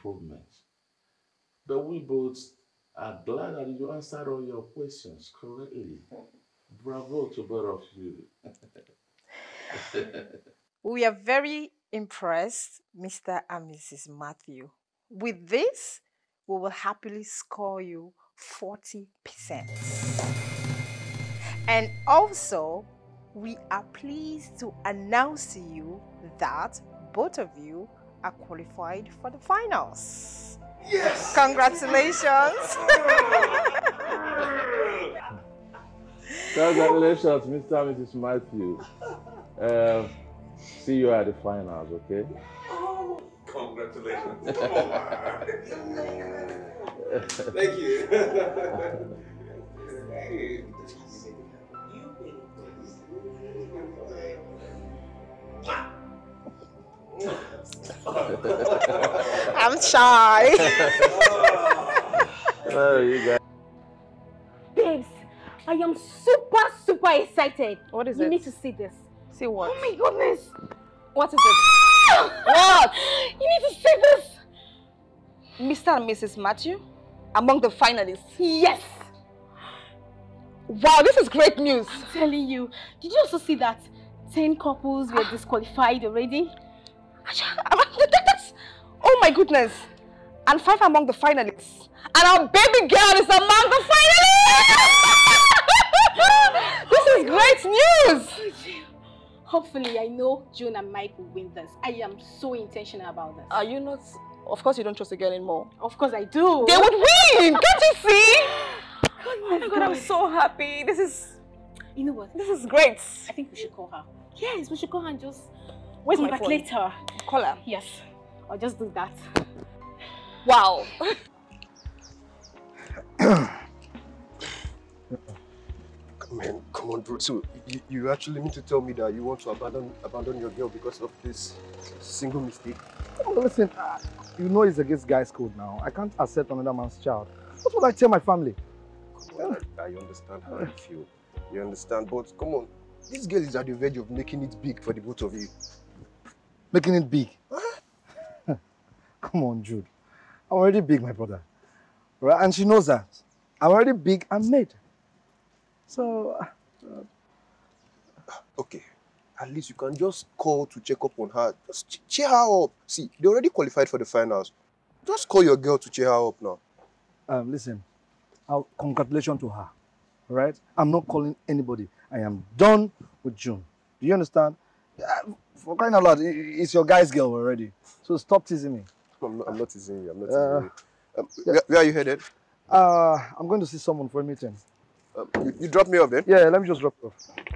improvements. But we both are glad that you answered all your questions correctly. Bravo to both of you. We are very impressed, Mr. and Mrs. Matthew. With this, we will happily score you 40%. And also, we are pleased to announce to you that both of you are qualified for the finals. Yes! Congratulations! Congratulations, Mr. and Mrs. Matthew. See you at the finals, okay? Oh, congratulations. Thank you. I'm shy. Oh, you guys. Babes, I am super excited. What is You it? need to see this. See what? Oh my goodness. What is it? What? You need to see this. Mr. and Mrs. Matthew among the finalists. Yes. Wow, this is great news. I'm telling you. Did you also see that 10 couples were disqualified already? Oh my goodness. And 5 among the finalists. And our baby girl is among the finalists! This is great news! Hopefully, I know June and Mike will win this. I am so intentional about this. Are you not? Of course you don't trust the girl anymore. Of course I do. They would win! Can't you see? Oh my God, I'm so happy. This is... You know what? This is great. I think we should call her. Yes, we should call her and just Where's my phone? congratulate her. Call her. Yes, I'll just do that. Wow. Man, come on, bro. So, you actually mean to tell me that you want to abandon your girl because of this single mistake? Come on, listen, you know it's against guys' code now. I can't accept another man's child. What would I tell my family? Come on, I understand how you feel. You understand, but come on. This girl is at the verge of making it big for the both of you. Making it big? Come on, Jude. I'm already big, my brother. Right? And she knows that. I'm already big and made. So... Okay. At least you can just call to check up on her. Just cheer her up. See, they already qualified for the finals. Just call your girl to cheer her up now. Listen, congratulations to her. Right? I'm not calling anybody. I am done with June. Do you understand? For crying out loud, it's your guy's girl already. So stop teasing me. I'm not teasing you. I'm not teasing you. Where are you headed? I'm going to see someone for a meeting. You drop me off then? Yeah, let me just drop you off.